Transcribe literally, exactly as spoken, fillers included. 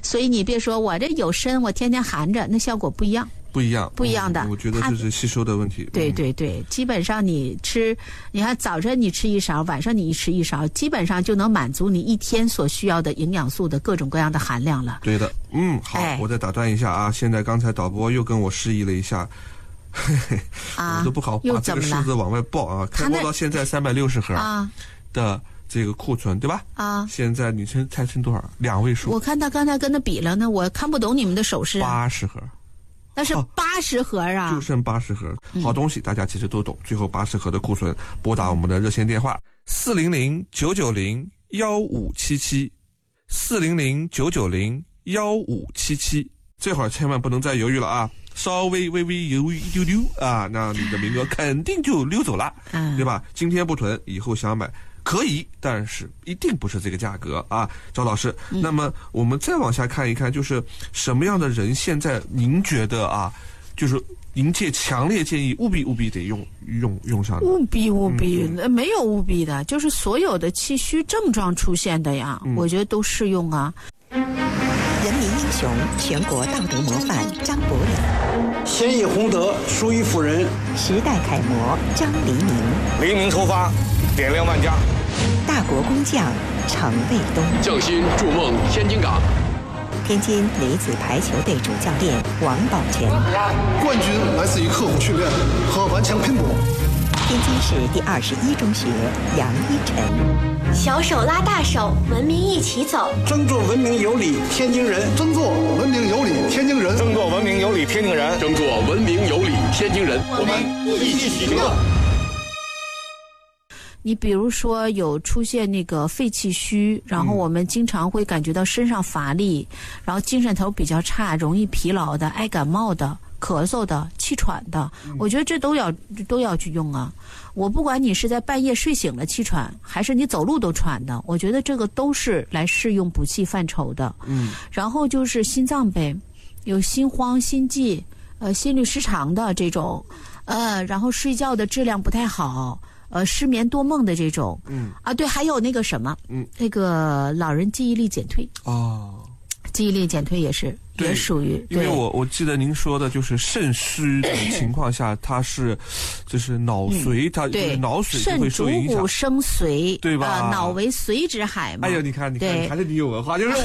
所以你别说我这有参，我天天含着，那效果不一样。 不一样， 不一样的。 嗯、我觉得这是吸收的问题。 对对对，基本上你吃，你看早晨你吃一勺，晚上你一吃一勺，基本上就能满足你一天所需要的营养素的各种各样的含量了。 对的，嗯，好，哎、我再打断一下啊，现在刚才导播又跟我示意了一下。嘿嘿，啊、我都不好把这个数字往外报啊！开播到现在三百六十盒的这个库存，对吧？啊，现在你猜猜成多少？两位数。 我看他刚才跟他比了呢，我看不懂你们的手势。 八十盒。 那是八十盒啊！ 就剩八十盒，好东西大家其实都懂。最后八十盒的库存，拨打我们的热线电话四零零九九零幺五七七，四零零九九零幺五七七。这会儿千万不能再犹豫了啊！稍微微微犹豫一丢丢啊，那你的名额肯定就溜走了，嗯、对吧？今天不囤，以后想买可以，但是一定不是这个价格啊，赵老师。嗯、那么我们再往下看一看，就是什么样的人现在您觉得啊，就是您界强烈建议务必务必得用用用上的。 务必务必、嗯、没有务必的，就是所有的气虚症状出现的呀，嗯、我觉得都适用啊。 人民英雄，全国道德模范张伯礼， 先以洪德，淑于妇人， 时代楷模张黎明， 黎明出发，点亮万家， 大国工匠程卫东， 匠心筑梦天津港， 天津女子排球队主教练王宝全， 冠军来自于刻苦训练和顽强拼搏。 天津市第二十一中学杨一晨， 小手拉大手，文明一起走。 争做文明有礼天津人， 争做文明有礼天津人， 争做文明有礼天津人， 争做文明有礼天津人。 我们一起行动。 你比如说有出现那个肺气虚，然后我们经常会感觉到身上乏力，然后精神头比较差，容易疲劳的，爱感冒的，咳嗽的，气喘的，我觉得这都要都要去用啊。我不管你是在半夜睡醒了气喘，还是你走路都喘的，我觉得这个都是来适用补气范畴的。嗯，然后就是心脏呗，有心慌、心悸、呃心律失常的这种，呃，然后睡觉的质量不太好。呃，失眠多梦的这种，嗯啊，对，还有那个什么，嗯，那个老人记忆力减退哦，记忆力减退也是也属于， 因为我我记得您说的就是肾虚的情况下，它是就是脑髓，嗯、它就是脑髓就会受影响， 肾主骨生髓， 对吧？ 呃、脑为髓之海嘛。 哎呦，你看，你看，还是你有文化，就是